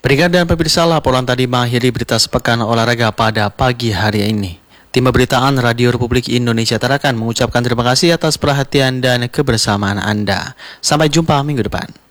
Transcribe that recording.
Pendengar dan pemirsa, laporan tadi mengakhiri berita sepekan olahraga pada pagi hari ini. Tim Pemberitaan Radio Republik Indonesia Tarakan mengucapkan terima kasih atas perhatian dan kebersamaan Anda. Sampai jumpa minggu depan.